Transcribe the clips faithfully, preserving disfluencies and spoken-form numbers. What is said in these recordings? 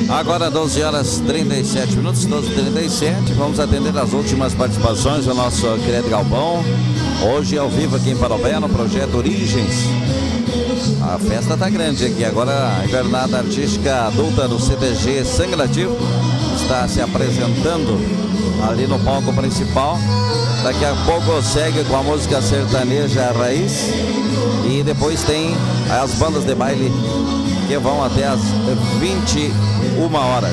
Agora doze horas e trinta e sete minutos, doze e trinta e sete. Vamos atender as últimas participações do nosso querido Galpão. Hoje ao vivo aqui em Parobé, no projeto Origens. A festa tá grande aqui. Agora a jornada artística adulta do C T G Sangue Nativo está se apresentando ali no palco principal. Daqui a pouco segue com a música sertaneja raiz. E depois tem as bandas de baile que vão até as vinte e uma horas.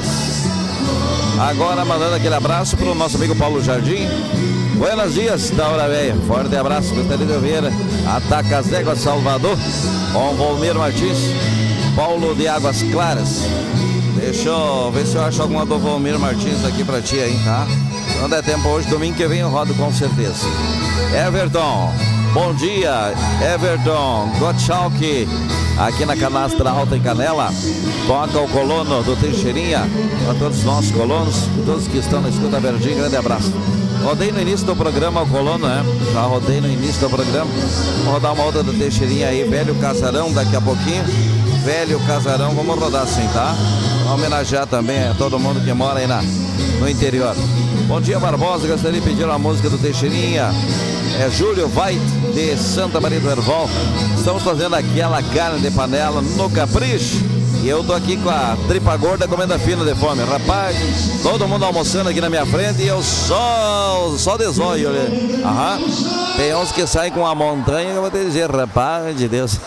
Agora mandando aquele abraço para o nosso amigo Paulo Jardim. Buenos dias da Hora Velha. Forte abraço, gostaria de ouvir Ataca as Éguas Salvador com Volmir Martins, Paulo de Águas Claras. Deixa eu ver se eu acho alguma do Volmir Martins aqui pra ti aí, tá? Não der tempo hoje, domingo que vem eu rodo com certeza. Everton, bom dia, Everton Gottschalk, aqui na Canastra Alta em Canela. Toca o colono do Teixeirinha, para todos os nossos colonos, todos que estão na escuta verdinha, grande abraço. Rodei no início do programa o colono, né? Já rodei no início do programa. Vou rodar uma outra do Teixeirinha aí, Velho Casarão, daqui a pouquinho. Velho Casarão, vamos rodar assim, tá? Vamos homenagear também a todo mundo que mora aí na, no interior. Bom dia, Barbosa, gostaria de pedir uma música do Teixeirinha. É Júlio Veit, de Santa Maria do Herval. Estamos fazendo aquela carne de panela no capricho. E eu tô aqui com a tripa gorda comendo a fina de fome. Rapaz, todo mundo almoçando aqui na minha frente e eu só, só de zóio, né? Aham. Tem uns que saem com a montanha, eu vou te dizer, rapaz de Deus.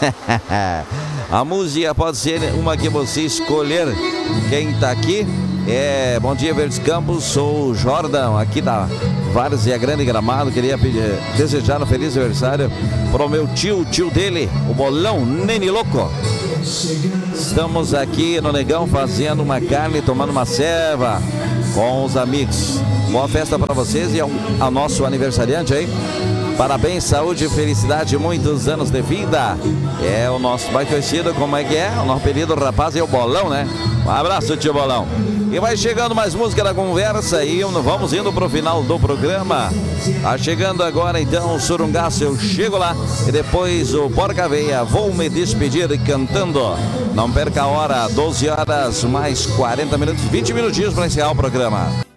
A música pode ser uma que você escolher. Quem tá aqui é Bom Dia Verdes Campos, sou o Jordan, aqui da Várzea Grande Gramado. Queria pedir, desejar um feliz aniversário para o meu tio, tio dele, o Bolão Nene Louco. Estamos aqui no Negão fazendo uma carne, tomando uma ceva com os amigos. Boa festa para vocês e ao, ao nosso aniversariante aí. Parabéns, saúde e felicidade, muitos anos de vida. É o nosso mais conhecido, como é que é? O nosso apelido, rapaz, é o Bolão, né? Um abraço, tio Bolão. E vai chegando mais música na conversa e vamos indo pro final do programa. Tá chegando agora então o Surungaço, eu chego lá. E depois o Porca Veia, vou me despedir cantando. Não perca a hora, doze horas mais quarenta minutos, vinte minutinhos para encerrar o programa.